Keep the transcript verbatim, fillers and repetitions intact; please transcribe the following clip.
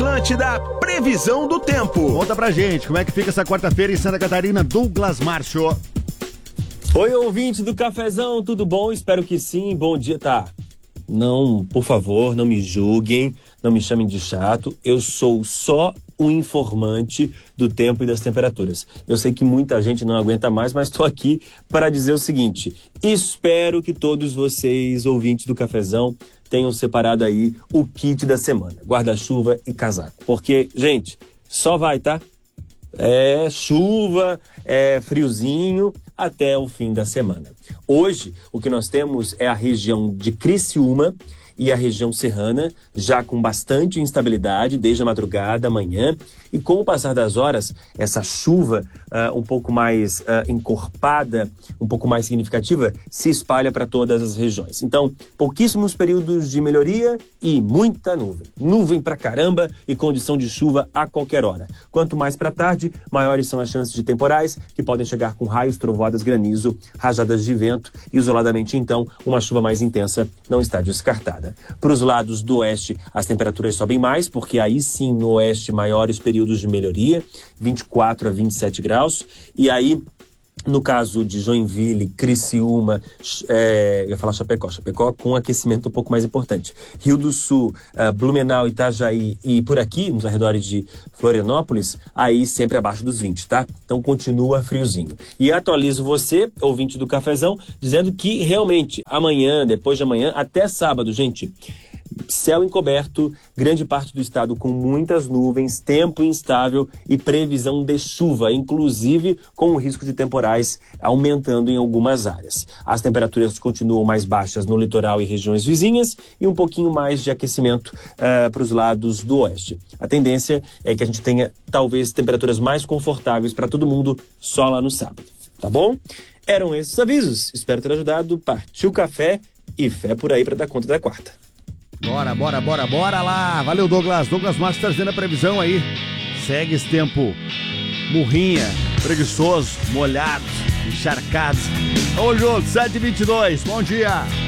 Atlântida, previsão do tempo. Conta pra gente, como é que fica essa quarta-feira em Santa Catarina, Douglas Márcio? Oi, ouvinte do Cafezão, tudo bom? Espero que sim, bom dia, tá? Não, por favor, não me julguem, não me chamem de chato, eu sou só o informante do tempo e das temperaturas. Eu sei que muita gente não aguenta mais, mas estou aqui para dizer o seguinte: espero que todos vocês, ouvintes do Cafezão, tenham separado aí o kit da semana, guarda-chuva e casaco. Porque, gente, só vai, tá? É chuva, é friozinho até o fim da semana. Hoje, o que nós temos é a região de Criciúma e a região serrana, já com bastante instabilidade desde a madrugada, amanhã, e com o passar das horas, essa chuva uh, um pouco mais uh, encorpada, um pouco mais significativa, se espalha para todas as regiões. Então, pouquíssimos períodos de melhoria e muita nuvem. Nuvem pra caramba e condição de chuva a qualquer hora. Quanto mais para tarde, maiores são as chances de temporais, que podem chegar com raios, trovoadas, granizo, rajadas de vento, e isoladamente, então, uma chuva mais intensa não está descartada. Para os lados do oeste, as temperaturas sobem mais, porque aí sim, no oeste, maiores períodos de melhoria, vinte e quatro a vinte e sete graus, e aí, no caso de Joinville, Criciúma, é, eu ia falar Chapecó, Chapecó com aquecimento um pouco mais importante. Rio do Sul, uh, Blumenau, Itajaí e por aqui, nos arredores de Florianópolis, aí sempre abaixo dos vinte, tá? Então continua friozinho. E atualizo você, ouvinte do Cafezão, dizendo que realmente amanhã, depois de amanhã, até sábado, gente, céu encoberto, grande parte do estado com muitas nuvens, tempo instável e previsão de chuva, inclusive com o risco de temporais aumentando em algumas áreas. As temperaturas continuam mais baixas no litoral e regiões vizinhas e um pouquinho mais de aquecimento uh, para os lados do oeste. A tendência é que a gente tenha talvez temperaturas mais confortáveis para todo mundo só lá no sábado, tá bom? Eram esses avisos, espero ter ajudado. Partiu café e fé por aí para dar conta da quarta. Bora, bora, bora, bora lá. Valeu, Douglas. Douglas Márcio trazendo a previsão aí. Segue esse tempo murrinha, preguiçoso, molhado, encharcado. Vamos juntos, sete e vinte e dois. Bom dia.